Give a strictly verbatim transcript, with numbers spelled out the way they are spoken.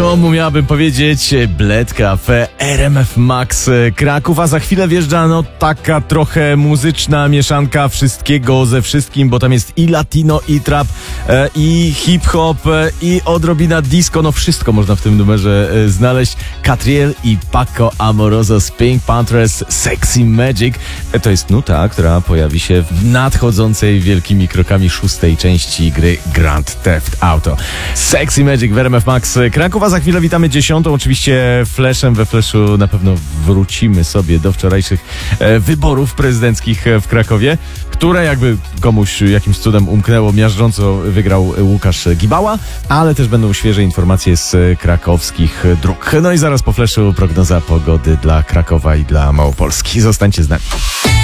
Komu miałabym powiedzieć? Bled Cafe, R M F Max Kraków, a za chwilę wjeżdża no taka trochę muzyczna mieszanka wszystkiego ze wszystkim, bo tam jest i latino, i trap, e, i hip-hop, e, i odrobina disco, no wszystko można w tym numerze e, znaleźć. Catriel i Paco Amoroso z Pink Panthers, Sexy Magic. E, to jest nuta, która pojawi się w nadchodzącej wielkimi krokami szóstej części gry Grand Theft Auto. Sexy Magic w R M F Max Kraków, a za chwilę witamy dziesiątą. Oczywiście Flashem, we Flashu na pewno wrócimy sobie do wczorajszych e, wyborów prezydenckich w Krakowie, które jakby komuś jakimś cudem umknęło, miażdżąco wygrał Łukasz Gibała, ale też będą świeże informacje z krakowskich dróg. No i zaraz po Flashu prognoza pogody dla Krakowa i dla Małopolski. Zostańcie z nami.